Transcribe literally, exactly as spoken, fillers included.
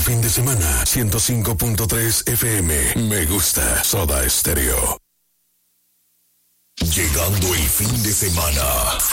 fin de semana. ciento cinco punto tres F M. Me gusta Soda Stereo. Llegando el fin de semana.